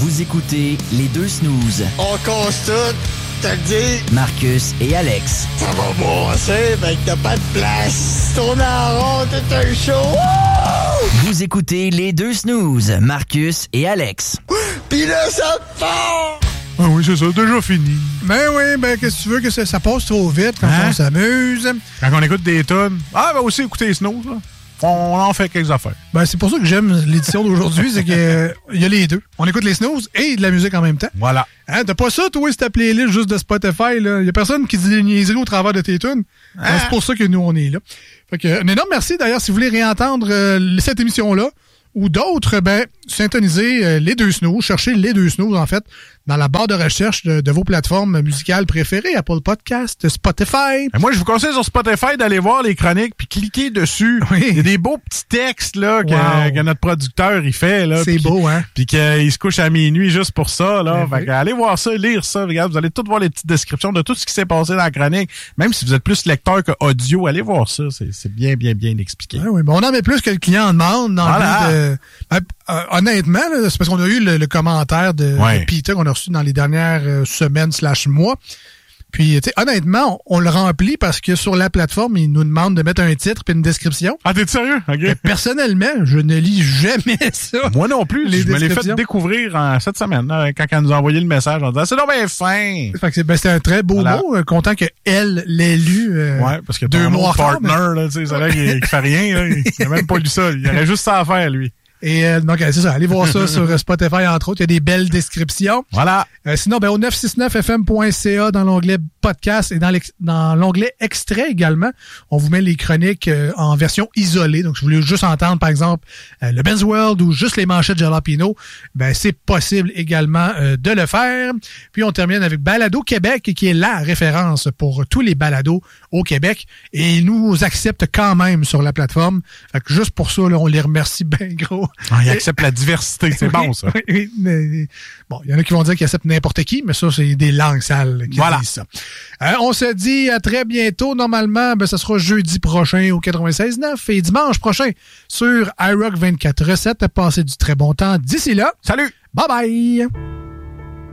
Vous écoutez les deux snooze. On constate, t'as le dit. Marcus et Alex. Ça va brasser, ben que t'as pas de place. Tourne en rond, tout un show. Wouh! Vous écoutez les deux snooze. Marcus et Alex. Pis là, ça part! Ah oui, c'est ça, déjà fini. Ben oui, ben qu'est-ce que tu veux que ça passe trop vite quand on s'amuse. Quand on écoute des tonnes. Ah, ben aussi écouter les snooze, là. On en fait quelques affaires. Ben c'est pour ça que j'aime l'édition d'aujourd'hui, c'est que il y a les deux. On écoute les snooze et de la musique en même temps. Voilà. Hein, t'as pas ça, toi, c'est ta playlist juste de Spotify, là. Il y a personne qui dit des niaiseries au travers de tes tunes. Ben, c'est pour ça que nous, on est là. Fait que, un énorme merci, d'ailleurs, si vous voulez réentendre cette émission-là ou d'autres, ben, syntonisez les deux snooze, cherchez les deux snooze, en fait, dans la barre de recherche de vos plateformes musicales préférées, Apple Podcast, Spotify. Et moi, je vous conseille sur Spotify d'aller voir les chroniques puis cliquer dessus. Oui. Il y a des beaux petits textes là que notre producteur il fait là. C'est beau, hein? Puis qu'il se couche à minuit juste pour ça là. Oui. Fait que allez voir ça, lire ça. Regarde, vous allez tout voir les petites descriptions de tout ce qui s'est passé dans la chronique. Même si vous êtes plus lecteur que audio, allez voir ça. C'est bien expliqué. Oui, mais on en met plus que le client en demande. Dans le but de, honnêtement, là, c'est parce qu'on a eu le commentaire de Peter qu'on a reçu dans les dernières semaines/mois. Puis, tu sais, honnêtement, on le remplit parce que sur la plateforme, ils nous demandent de mettre un titre puis une description. Ah, t'es sérieux? OK. Mais personnellement, je ne lis jamais ça. Moi non plus. Je me l'ai fait découvrir cette semaine, là, quand elle nous a envoyé le message. On disait, c'est donc bien fin. Fait que c'était un très beau mot. Content qu'elle l'ait lu. Ouais, parce que 2 mois partner, là, tu sais, c'est là qu'il fait rien, là. Il a même pas lu ça. Il aurait juste ça à faire, lui. Et donc, c'est ça. Allez voir ça sur Spotify, entre autres. Il y a des belles descriptions. Voilà. Sinon, ben, au 969fm.ca, dans l'onglet podcast et dans l'onglet extrait également, on vous met les chroniques en version isolée. Donc, si vous voulez juste entendre, par exemple, le Ben's World ou juste les manchettes Jalapino, ben, c'est possible également de le faire. Puis, on termine avec Balado Québec, qui est la référence pour tous les balados au Québec. Et ils nous acceptent quand même sur la plateforme. Fait que juste pour ça, là, on les remercie bien gros. Ah, il accepte la diversité, c'est bon ça. Oui, mais, bon, il y en a qui vont dire qu'ils acceptent n'importe qui, mais ça, c'est des langues sales qui disent ça. On se dit à très bientôt. Normalement, ben, ça sera jeudi prochain au 96.9 et dimanche prochain sur iRock 24 Recettes. Passez du très bon temps. D'ici là, salut! Bye bye!